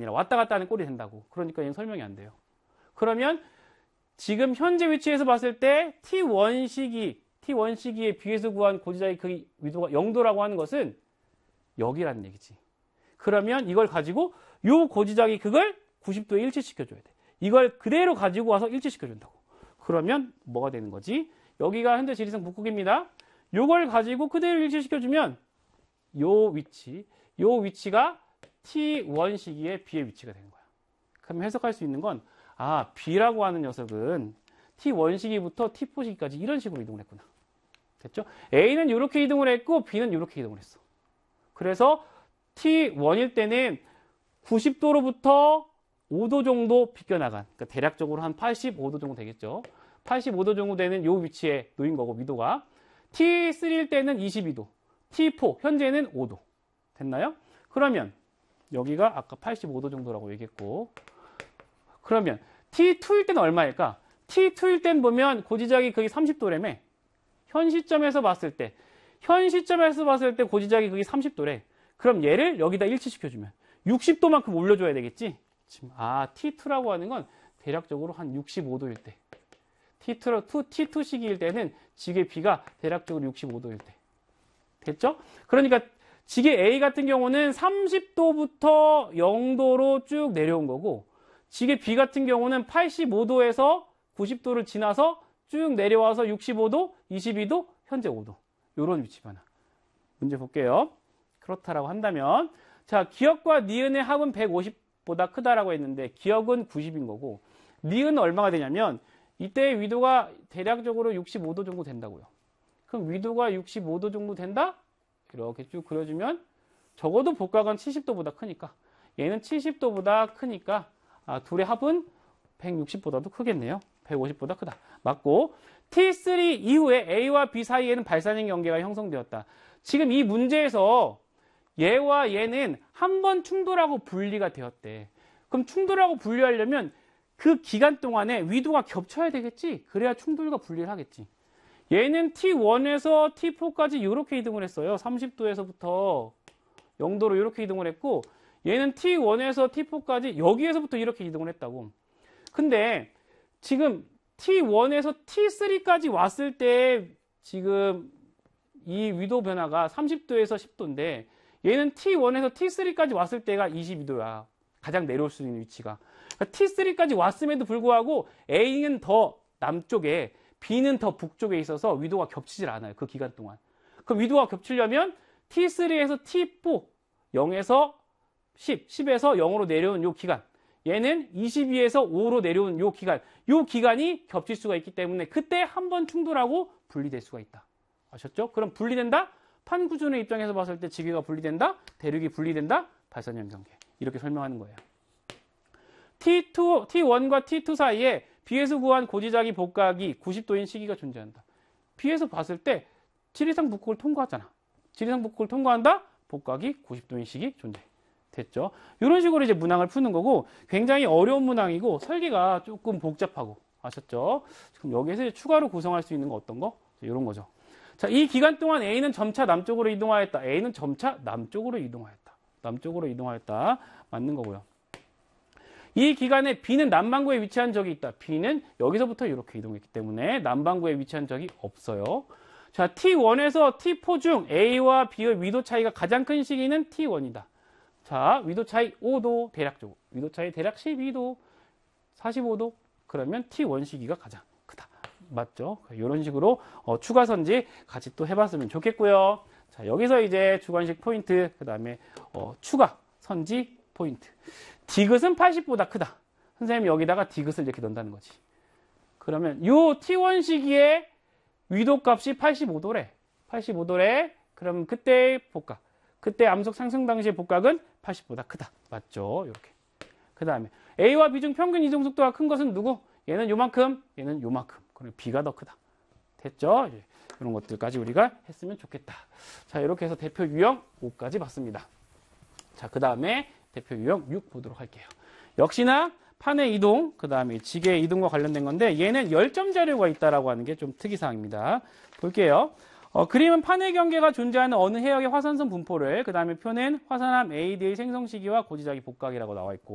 아니라 왔다 갔다 하는 꼴이 된다고. 그러니까 얘는 설명이 안 돼요. 그러면 지금 현재 위치에서 봤을 때 T1 시기에 비해서 구한 고지자의 그 위도가 0도라고 하는 것은 여기라는 얘기지. 그러면 이걸 가지고 요 고지자의 극을 90도에 일치시켜줘야 돼. 이걸 그대로 가지고 와서 일치시켜준다고. 그러면 뭐가 되는 거지? 여기가 현재 지리산 북극입니다. 요걸 가지고 그대로 일치시켜주면 요 위치가 T1 시기에 B의 위치가 되는 거야. 그럼 해석할 수 있는 건 B라고 하는 녀석은 T1 시기부터 T4 시기까지 이런 식으로 이동을 했구나. 됐죠? A는 이렇게 이동을 했고 B는 이렇게 이동을 했어. 그래서 T1일 때는 90도로부터 5도 정도 비껴나간, 그러니까 대략적으로 한 85도 정도 되겠죠. 85도 정도 되는 요 위치에 놓인 거고, 위도가. T3일 때는 22도, T4, 현재는 5도. 됐나요? 그러면 여기가 아까 85도 정도라고 얘기했고, 그러면 T2일 때는 얼마일까? T2일 땐 보면 고지자기 극이 30도래매. 현 시점에서 봤을 때 고지자기 극이 30도래. 그럼 얘를 여기다 일치시켜주면 60도만큼 올려줘야 되겠지? T2라고 하는 건 대략적으로 한 65도일 때. T2 시기일 때는 지게 B가 대략적으로 65도일 때. 됐죠? 그러니까 지게 A 같은 경우는 30도부터 0도로 쭉 내려온 거고, 지게 B 같은 경우는 85도에서 90도를 지나서 쭉 내려와서 65도, 22도, 현재 5도. 요런 위치 변화. 문제 볼게요. 그렇다라고 한다면, 자, 기역과 니은의 합은 150보다 크다라고 했는데, 기역은 90인 거고, 니은은 얼마가 되냐면, 이때 위도가 대략적으로 65도 정도 된다고요. 그럼 위도가 65도 정도 된다? 이렇게 쭉 그려주면, 적어도 복각은 70도보다 크니까, 얘는 70도보다 크니까, 둘의 합은 160보다도 크겠네요. 150보다 크다. 맞고, T3 이후에 A와 B 사이에는 발산형 경계가 형성되었다. 지금 이 문제에서 얘와 얘는 한 번 충돌하고 분리가 되었대. 그럼 충돌하고 분리하려면 그 기간 동안에 위도가 겹쳐야 되겠지? 그래야 충돌과 분리를 하겠지. 얘는 T1에서 T4까지 이렇게 이동을 했어요. 30도에서부터 0도로 이렇게 이동을 했고, 얘는 T1에서 T4까지 여기에서부터 이렇게 이동을 했다고. 근데 지금 T1에서 T3까지 왔을 때 지금 이 위도 변화가 30도에서 10도인데, 얘는 T1에서 T3까지 왔을 때가 22도야. 가장 내려올 수 있는 위치가. 그러니까 T3까지 왔음에도 불구하고 A는 더 남쪽에, B는 더 북쪽에 있어서 위도가 겹치질 않아요. 그 기간 동안. 그 위도가 겹치려면 T3에서 T4, 0에서 10, 10에서 0으로 내려온 요 기간. 얘는 22에서 5로 내려온 요 기간. 요 기간이 겹칠 수가 있기 때문에 그때 한 번 충돌하고 분리될 수가 있다. 아셨죠? 그럼 분리된다? 판구준의 입장에서 봤을 때 지기가 분리된다? 대륙이 분리된다? 발산형 경계. 이렇게 설명하는 거예요. T1과 T2 사이에 B에서 구한 고지자기 복각이 90도인 시기가 존재한다. B에서 봤을 때 지리산 북극을 통과하잖아. 지리산 북극을 통과한다? 복각이 90도인 시기 존재. 됐죠? 이런 식으로 이제 문항을 푸는 거고, 굉장히 어려운 문항이고 설계가 조금 복잡하고, 아셨죠? 지금 여기에서 추가로 구성할 수 있는 거 어떤 거? 이런 거죠. 자, 이 기간 동안 A는 점차 남쪽으로 이동하였다. A는 점차 남쪽으로 이동하였다. 남쪽으로 이동하였다. 맞는 거고요. 이 기간에 B는 남반구에 위치한 적이 있다. B는 여기서부터 이렇게 이동했기 때문에 남반구에 위치한 적이 없어요. 자, T1에서 T4 중 A와 B의 위도 차이가 가장 큰 시기는 T1이다. 자, 위도 차이 5도 대략적으로. 위도 차이 대략 12도, 45도. 그러면 T1 시기가 가장 크다. 맞죠? 이런 식으로 추가 선지 같이 또 해봤으면 좋겠고요. 자, 여기서 이제 주관식 포인트, 그 다음에 추가 선지 포인트. 디귿은 80보다 크다. 선생님이 여기다가 디귿을 이렇게 넣는다는 거지. 그러면 요 T1 시기에 위도 값이 85도래. 85도래. 그럼 그때 복각. 그때 암석 상승 당시의 복각은 80보다 크다. 맞죠? 이렇게. 그 다음에 A와 B 중 평균 이동 속도가 큰 것은 누구? 얘는 요만큼, 얘는 요만큼. 그럼 B가 더 크다. 됐죠? 이런 것들까지 우리가 했으면 좋겠다. 자, 이렇게 해서 대표 유형 5까지 봤습니다. 자, 그 다음에 대표 유형 6 보도록 할게요. 역시나 판의 이동, 그 다음에 지게의 이동과 관련된 건데, 얘는 열점 자료가 있다라고 하는 게 좀 특이사항입니다. 볼게요. 그림은 판의 경계가 존재하는 어느 해역의 화산선 분포를, 그 다음에 표는 화산암 AD의 생성 시기와 고지자기 복각이라고 나와 있고,